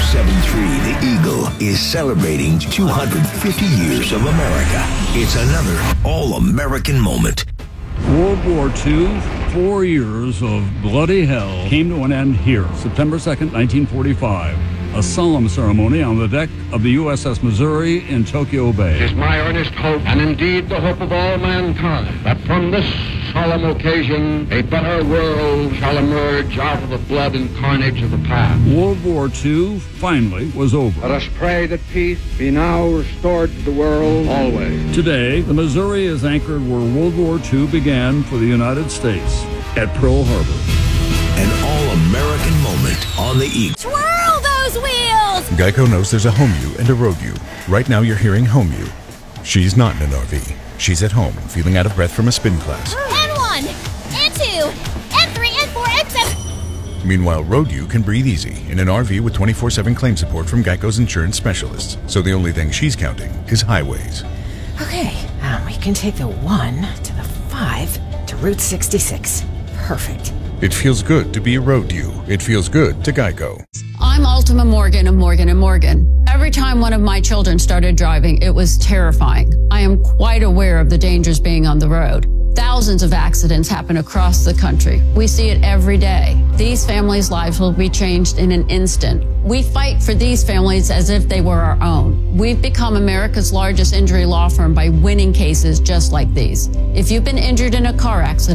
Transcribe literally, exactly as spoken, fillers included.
seven three, the Eagle is celebrating two hundred fifty years of America. It's another all-American moment. World War Two, four years of bloody hell, came to an end here, September second, nineteen forty-five. A solemn ceremony on the deck of the U S S Missouri in Tokyo Bay. It is my earnest hope, and indeed the hope of all mankind, that from this solemn occasion, a better world shall emerge out of the blood and carnage of the past. World War Two finally was over. Let us pray that peace be now restored to the world always. Today, the Missouri is anchored where World War Two began for the United States, at Pearl Harbor. An all-American moment on the Eagle. Twirl those wheels! Geico knows there's a home you and a road you. Right now you're hearing home you. She's not in an R V. She's at home, feeling out of breath from a spin class. And one, and two, and three, and four, and seven. Meanwhile, road you can breathe easy in an R V with twenty-four seven claim support from Geico's insurance specialists. So the only thing she's counting is highways. Okay, um, we can take the one to the five to Route sixty-six. Perfect. It feels good to be a road you. It feels good to Geico. I'm Ultima Morgan of Morgan and Morgan. Every time one of my children started driving, it was terrifying. I am quite aware of the dangers being on the road. Thousands of accidents happen across the country. We see it every day. These families' lives will be changed in an instant. We fight for these families as if they were our own. We've become America's largest injury law firm by winning cases just like these. If you've been injured in a car accident,